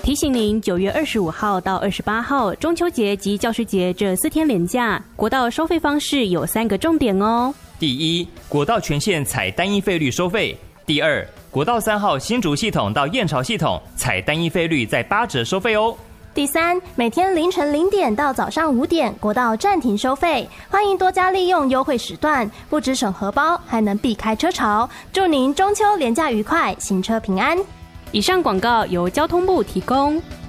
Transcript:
提醒您，9月25号到28号中秋节及教师节这4天连假，国道收费方式有3个重点哦。 第一，国道全线采单一费率收费；第二，国道3号新竹系统到燕巢系统采单一费率在8折收费哦。 第三，每天凌晨0点到早上5点，国道暂停收费，欢迎多加利用优惠时段，不只省荷包，还能避开车潮。祝您中秋连假愉快，行车平安。 以上广告由交通部提供。